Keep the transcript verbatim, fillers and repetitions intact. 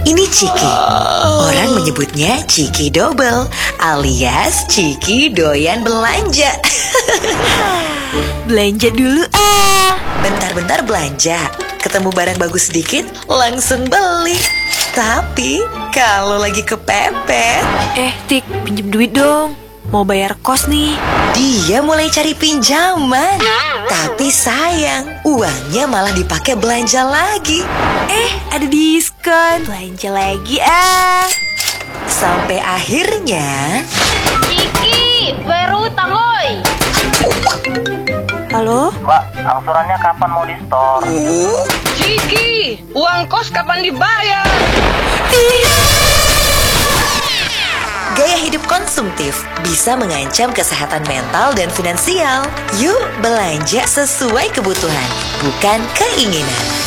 Ini Ciki. Orang menyebutnya Ciki Double alias Ciki doyan belanja. Belanja dulu ah. Bentar-bentar belanja, ketemu barang bagus sedikit, langsung beli. Tapi kalau lagi kepepet, Eh Tik, pinjem duit dong. Mau bayar kos nih. dia mulai cari pinjaman. Tapi sayang, uangnya malah dipakai belanja lagi. Eh, ada diskon. Belanja lagi ah. Sampai akhirnya Ciki, bayar utang woi. Halo? Mbak, angsurannya kapan mau di store? Ciki, uang kos kapan dibayar? gaya hidup konsumtif bisa mengancam kesehatan mental dan finansial. Yuk belanja sesuai kebutuhan, bukan keinginan.